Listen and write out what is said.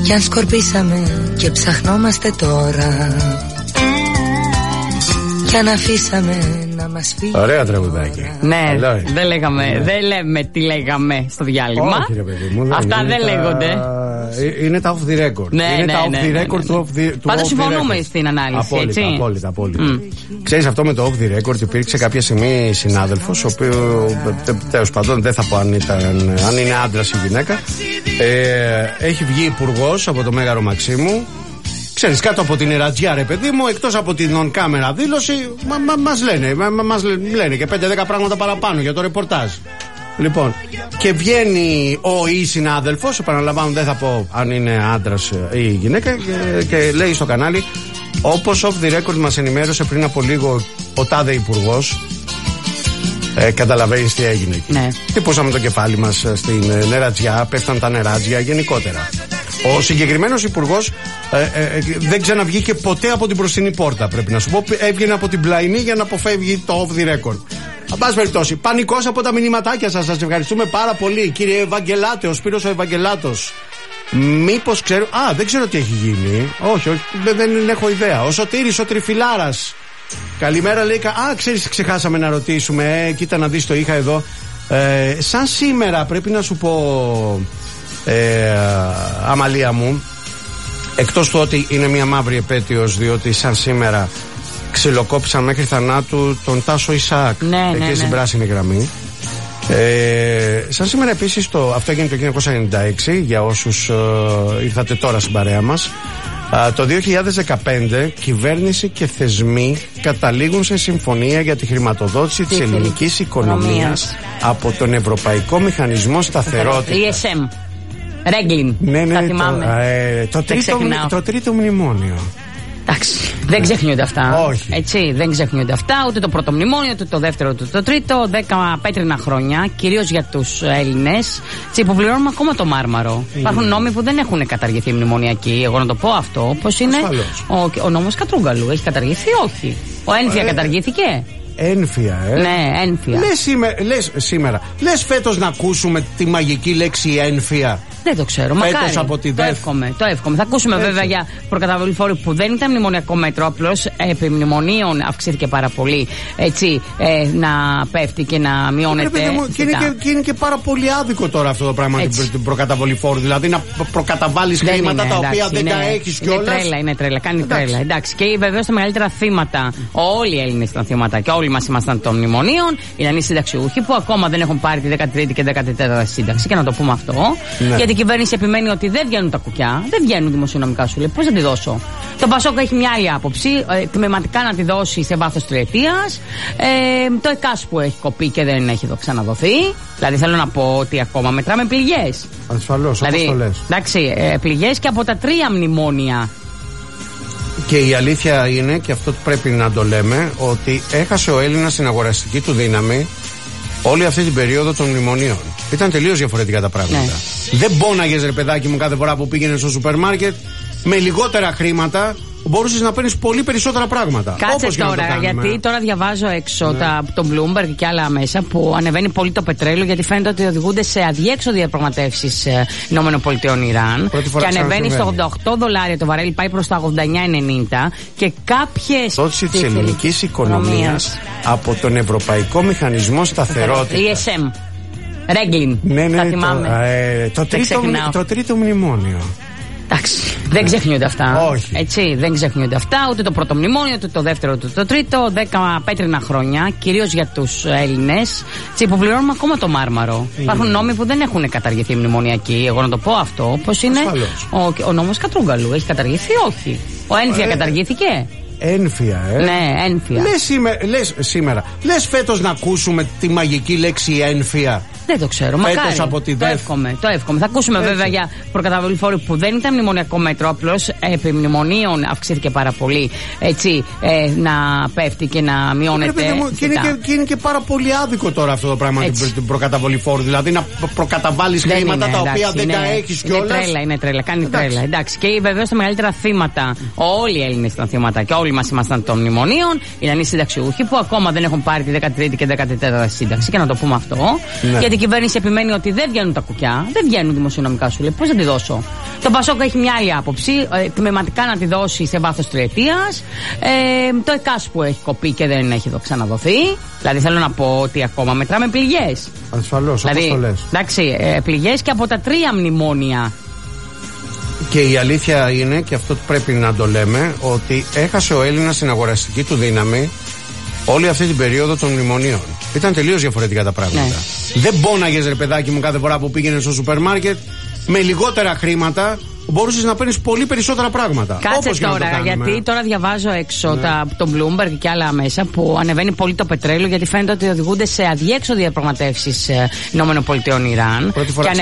Κι αν σκορπίσαμε και ψαχνόμαστε τώρα, κι αν αφήσαμε να μας φύγει. Ωραία τραγουδάκι. Ναι, δεν λέμε τι λέγαμε στο διάλειμμα. Όχι, ρε παιδί μου, αυτά δεν λέγονται. Είναι τα off the record. Ναι, είναι τα off the record του off the record. Πάντως συμφωνούμε στην ανάλυση, έτσι. Απόλυτα. Ξέρεις, αυτό με το off the record υπήρξε κάποια στιγμή συνάδελφος, ο οποίος τέλος πάντων δεν θα πω αν είναι άντρας ή γυναίκα. Έχει βγει υπουργός από το Μέγαρο Μαξίμου. Ξέρεις, κάτω από την ερατζιά, ρε παιδί μου, εκτός από την on-camera δήλωση, μας λένε και 5-10 πράγματα παραπάνω για το ρεπορτάζ. Λοιπόν, και βγαίνει ο ή συνάδελφος, επαναλαμβάνω, δεν θα πω αν είναι άντρας ή γυναίκα, και λέει στο κανάλι, όπως off the record μας ενημέρωσε πριν από λίγο ο τάδε υπουργός. Καταλαβαίνεις τι έγινε εκεί. Ναι. Χτυπούσαμε το κεφάλι μας στην νερατζιά, πέφταν τα νεράτζια γενικότερα. Ο συγκεκριμένος υπουργός δεν ξαναβγήκε ποτέ από την μπροστινή πόρτα, πρέπει να σου πω. Έβγαινε από την πλαϊνή για να αποφεύγει το off the record. Εν πάση περιπτώσει, πανικός από τα μηνυματάκια σας. Σας ευχαριστούμε πάρα πολύ, κύριε Ευαγγελάτε, ο Σπύρος ο Ευαγγελάτος. Μήπως ξέρω. Δεν ξέρω τι έχει γίνει. Όχι, δεν έχω ιδέα. Ο Σωτήρης ο Τριφυλάρας. Καλημέρα, λέει. Ξέρεις, ξεχάσαμε να ρωτήσουμε. Κοίτα να δεις, το είχα εδώ. Σαν σήμερα, πρέπει να σου πω, Αμαλία μου, εκτός του ότι είναι μια μαύρη επέτειος, διότι σαν σήμερα ξυλοκόπησαν μέχρι θανάτου τον Τάσο Ισαάκ, εκεί στην πράσινη γραμμή. Σαν σήμερα επίσης, αυτό έγινε το 1996, για όσους ήρθατε τώρα στην παρέα μας. Το 2015 κυβέρνηση και θεσμοί καταλήγουν σε συμφωνία για τη χρηματοδότηση της ελληνικής οικονομίας από τον Ευρωπαϊκό Μηχανισμό Σταθερότητας. ESM. Ρέγκλιν. Ναι, θα θυμάμαι. Το τρίτο μνημόνιο. Εντάξει, δεν ξεχνιούνται αυτά. Όχι. Έτσι, δεν ξεχνιούνται αυτά. Ούτε το πρώτο μνημόνιο, ούτε το δεύτερο, ούτε το τρίτο. 10 πέτρινα χρόνια, κυρίως για τους Έλληνες. Που πληρώνουμε ακόμα το μάρμαρο. Υπάρχουν νόμοι που δεν έχουν καταργηθεί μνημονιακοί. Εγώ να το πω αυτό. Πώς είναι ο νόμος Κατρούγκαλου. Έχει καταργηθεί, όχι. Ο Ένφια καταργήθηκε. Ένφια, Ναι, ένφια. Λες σήμερα. Λες φέτος να ακούσουμε τη μαγική λέξη ένφια. Δεν το ξέρω. Μακάρι. Από τη το εύχομαι. Θα ακούσουμε βέβαια για προκαταβολή φόρου που δεν ήταν μνημονιακό μέτρο. Απλώς επί μνημονίων αυξήθηκε πάρα πολύ. Έτσι, να πέφτει και να μειώνεται. Και είναι και πάρα πολύ άδικο τώρα αυτό το πράγμα, την προκαταβολή φόρου. Δηλαδή να προκαταβάλεις χρήματα τα οποία δεν τα έχεις κιόλας. Είναι τρέλα. Κάνει τρέλα. Εντάξει. Και βεβαίως τα μεγαλύτερα θύματα, όλοι οι Έλληνες ήταν θύματα και όλοι μας ήμασταν των μνημονίων, ήταν οι συνταξιούχοι που ακόμα δεν έχουν πάρει τη 13η και 14η σύνταξη. Και να το πούμε αυτό. Γιατί η κυβέρνηση επιμένει ότι δεν βγαίνουν τα κουκιά, δεν βγαίνουν δημοσιονομικά, σου λέει. Πώς θα τη δώσω. Το Πασόκ έχει μια άλλη άποψη, τμηματικά να τη δώσει σε βάθος τριετίας. Το ΕΚΑΣ που έχει κοπεί και δεν έχει ξαναδοθεί. Δηλαδή θέλω να πω ότι ακόμα μετράμε πληγές. Ασφαλώς, όπως το λες. Εντάξει, πληγές και από τα 3 μνημόνια. Και η αλήθεια είναι, και αυτό πρέπει να το λέμε, ότι έχασε ο Έλληνας την αγοραστική του δύναμη όλη αυτή την περίοδο των μνημονίων. Ήταν τελείως διαφορετικά τα πράγματα. Ναι. Δεν πόναγες, ρε παιδάκι μου, κάθε φορά που πήγαινες στο σούπερ μάρκετ. Με λιγότερα χρήματα μπορούσες να παίρνεις πολύ περισσότερα πράγματα. Κάτσε τώρα, γιατί τώρα διαβάζω έξω το Bloomberg και άλλα μέσα που ανεβαίνει πολύ το πετρέλαιο, γιατί φαίνεται ότι οδηγούνται σε αδιέξοδο διαπραγματεύσεις ΗΠΑ-Ιράν. Και ανεβαίνει στο $88 το βαρέλι, πάει προς τα 89-90. Και κάποιες. Δότηση της ελληνικής οικονομίας από τον Ευρωπαϊκό Μηχανισμό Σταθερότητας. ESM. Ρέγκλιν. Ναι, θα θυμάμαι. Το τρίτο μνημόνιο. Εντάξει, δεν ξεχνιούνται αυτά. Όχι. Έτσι, δεν ξεχνιούνται αυτά. Ούτε το πρώτο μνημόνιο, ούτε το δεύτερο, ούτε το τρίτο. 10 πέτρινα χρόνια, κυρίως για τους Έλληνες. Που πληρώνουμε ακόμα το μάρμαρο. Υπάρχουν νόμοι που δεν έχουν καταργηθεί μνημονιακοί. Εγώ να το πω αυτό. Πώς είναι ο νόμος Κατρούγκαλου. Έχει καταργηθεί, όχι. Ο Ένφια καταργήθηκε. Ένφια, Ναι, ένφια. Λες σήμερα. Λες φέτος να ακούσουμε τη μαγική λέξη ένφια. Δεν το ξέρω. Μακάρι. Από τη το εύχομαι. Θα ακούσουμε βέβαια για προκαταβολή φόρου που δεν ήταν μνημονιακό μέτρο. Απλώς επί μνημονίων αυξήθηκε πάρα πολύ. Έτσι, να πέφτει και να μειώνεται. Και είναι και πάρα πολύ άδικο τώρα αυτό το πράγμα, την προκαταβολή φόρου. Δηλαδή να προκαταβάλεις χρήματα τα οποία δεν τα έχεις κιόλας. Είναι τρέλα. Κάνει τρέλα. Εντάξει. Και βεβαίως τα μεγαλύτερα θύματα, όλοι οι Έλληνες ήταν θύματα και όλοι μας ήμασταν των μνημονίων, ήταν οι συνταξιούχοι που ακόμα δεν έχουν πάρει τη 13η και 14η σύνταξη. Και να το πούμε αυτό. Γιατί η κυβέρνηση επιμένει ότι δεν βγαίνουν τα κουκιά, δεν βγαίνουν δημοσιονομικά, σου λέει. Πώς θα τη δώσω? Το Πασόκ έχει μια άλλη άποψη, τμηματικά να τη δώσει σε βάθος τριετίας. Το ΕΚΑΣ που έχει κοπεί και δεν έχει ξαναδοθεί. Δηλαδή θέλω να πω ότι ακόμα μετράμε πληγές. Ασφαλώς, όπως το λες. Εντάξει, πληγές και από τα 3 μνημόνια. Και η αλήθεια είναι, και αυτό πρέπει να το λέμε, ότι έχασε ο Έλληνας την αγοραστική του δύναμη όλη αυτή την περίοδο των μνημονίων. Ήταν τελείως διαφορετικά τα πράγματα. Ναι. Δεν πόναγες, ρε παιδάκι μου, κάθε φορά που πήγαινε στο σούπερ μάρκετ με λιγότερα χρήματα. Μπορούσες να παίρνεις πολύ περισσότερα πράγματα. Κάτσε τώρα, γιατί τώρα διαβάζω έξω το Bloomberg και άλλα μέσα που ανεβαίνει πολύ το πετρέλαιο, γιατί φαίνεται ότι οδηγούνται σε αδιέξοδο διαπραγματεύσεις ΗΠΑ-Ιράν. Πρώτη φορά